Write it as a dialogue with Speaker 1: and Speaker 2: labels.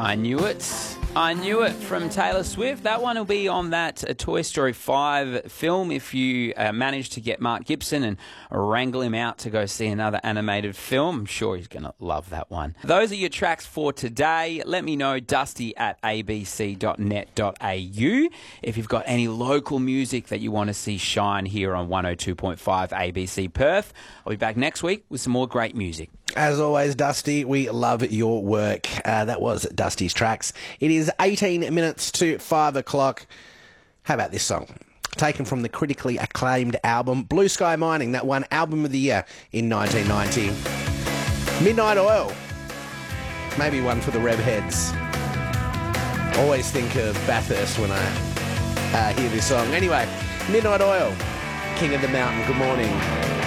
Speaker 1: I knew it. I knew it from Taylor Swift. That one will be on that Toy Story 5 film if you manage to get Mark Gibson and wrangle him out to go see another animated film. I'm sure he's going to love that one. Those are your tracks for today. Let me know, dusty@abc.net.au, if you've got any local music that you want to see shine here on 102.5 ABC Perth. I'll be back next week with some more great music.
Speaker 2: As always, Dusty, we love your work. That was Dusty's Tracks. It is 18 minutes to 5 o'clock. How about this song? Taken from the critically acclaimed album Blue Sky Mining, that won Album of the Year in 1990. Midnight Oil. Maybe one for the Rev heads. Always think of Bathurst when I hear this song. Anyway, Midnight Oil, King of the Mountain. Good morning.